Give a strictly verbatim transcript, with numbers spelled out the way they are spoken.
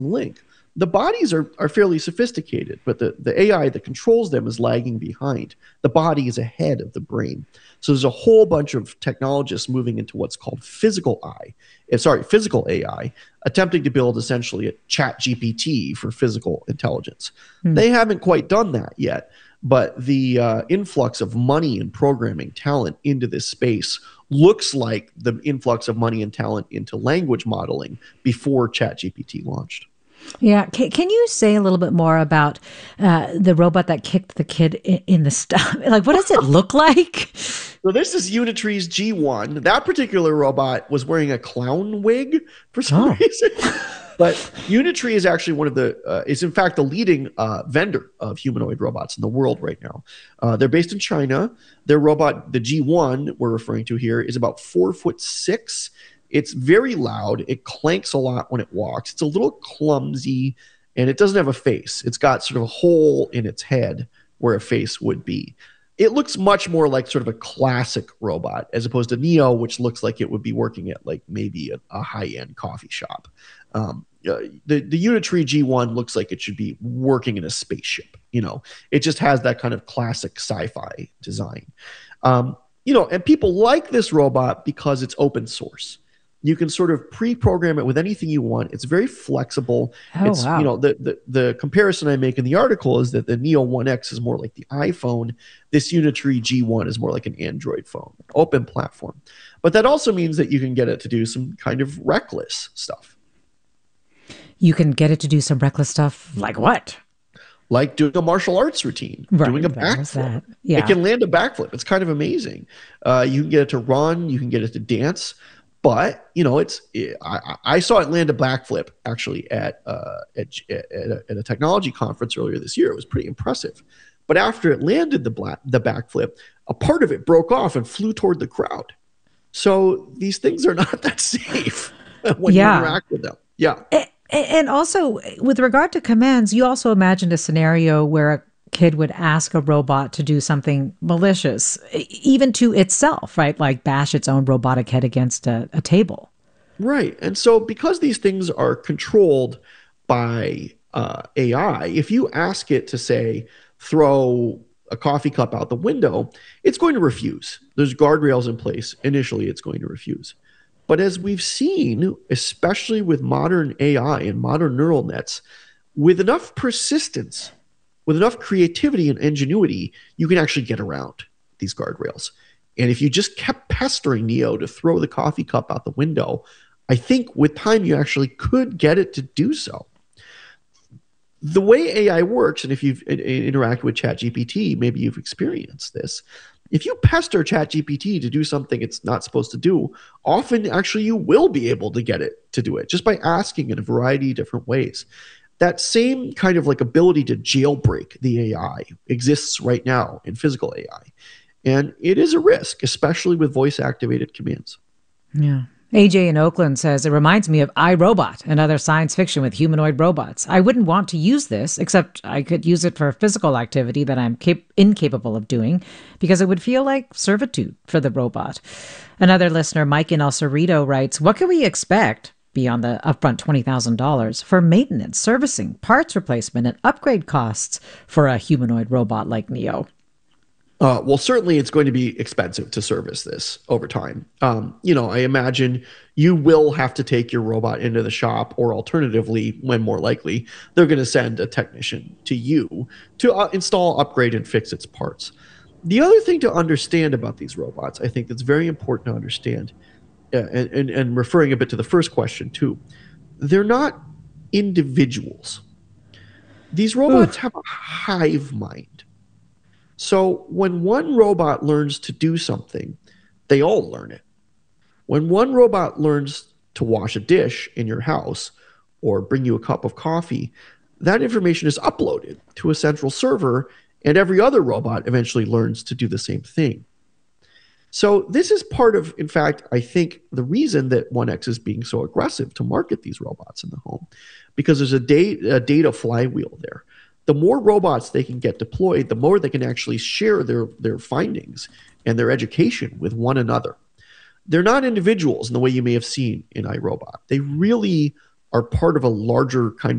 link. The bodies are, are fairly sophisticated, but the, the A I that controls them is lagging behind. The body is ahead of the brain. So there's a whole bunch of technologists moving into what's called physical I, eh, sorry, physical A I, attempting to build essentially a chat G P T for physical intelligence. Hmm. They haven't quite done that yet, but the uh, influx of money and programming talent into this space looks like the influx of money and talent into language modeling before ChatGPT launched. Yeah. Can, can you say a little bit more about uh, the robot that kicked the kid in, in the stomach? Like, what does it look like? So this is Unitree's G one. That particular robot was wearing a clown wig for some oh. reason. But Unitree is actually one of the, uh, is in fact the leading uh, vendor of humanoid robots in the world right now. Uh, they're based in China. Their robot, the G one we're referring to here, is about four foot six. It's very loud. It clanks a lot when it walks. It's a little clumsy, and it doesn't have a face. It's got sort of a hole in its head where a face would be. It looks much more like sort of a classic robot as opposed to Neo, which looks like it would be working at like maybe a, a high-end coffee shop. Um, uh, the, the Unitree G one looks like it should be working in a spaceship. You know, it just has that kind of classic sci-fi design. Um, you know, and people like this robot because it's open source. You can sort of pre-program it with anything you want. It's very flexible. Oh, it's, wow. you know, the, the the comparison I make in the article is that the Neo one X is more like the iPhone. This Unitree G one is more like an Android phone, open platform. But that also means that you can get it to do some kind of reckless stuff. You can get it to do some reckless stuff like what? Like doing a martial arts routine, right, doing a backflip. Yeah. It can land a backflip. It's kind of amazing. Uh, you can get it to run. You can get it to dance. But, you know, it's it, I, I saw it land a backflip actually at, uh, at, at, a, at a technology conference earlier this year. It was pretty impressive. But after it landed the, black, the backflip, a part of it broke off and flew toward the crowd. So these things are not that safe when yeah. you interact with them. Yeah. And also, with regard to commands, you also imagined a scenario where a kid would ask a robot to do something malicious, even to itself, right? Like bash its own robotic head against a, a table. Right. And so because these things are controlled by uh, A I, if you ask it to, say, throw a coffee cup out the window, it's going to refuse. There's guardrails in place. Initially, it's going to refuse. But as we've seen, especially with modern A I and modern neural nets, with enough persistence, with enough creativity and ingenuity, you can actually get around these guardrails. And if you just kept pestering Neo to throw the coffee cup out the window, I think with time you actually could get it to do so. The way A I works, and if you've interacted with ChatGPT, maybe you've experienced this. If you pester ChatGPT to do something it's not supposed to do, often actually you will be able to get it to do it just by asking in a variety of different ways. That same kind of like ability to jailbreak the A I exists right now in physical A I. And it is a risk, especially with voice-activated commands. Yeah. A J in Oakland says, it reminds me of iRobot and other science fiction with humanoid robots. I wouldn't want to use this, except I could use it for physical activity that I'm cap- incapable of doing, because it would feel like servitude for the robot. Another listener, Mike in El Cerrito, writes, what can we expect beyond the upfront twenty thousand dollars for maintenance, servicing, parts replacement, and upgrade costs for a humanoid robot like Neo? Uh, well, certainly it's going to be expensive to service this over time. Um, you know, I imagine you will have to take your robot into the shop, or alternatively, when more likely, they're going to send a technician to you to uh, install, upgrade, and fix its parts. The other thing to understand about these robots, I think that's very important to understand, uh, and, and, and referring a bit to the first question too, they're not individuals. These robots Oof. have a hive mind. So when one robot learns to do something, they all learn it. When one robot learns to wash a dish in your house or bring you a cup of coffee, that information is uploaded to a central server, and every other robot eventually learns to do the same thing. So this is part of, in fact, I think the reason that one X is being so aggressive to market these robots in the home, because there's a, da- a data flywheel there. The more robots they can get deployed, the more they can actually share their, their findings and their education with one another. They're not individuals in the way you may have seen in iRobot. They really are part of a larger kind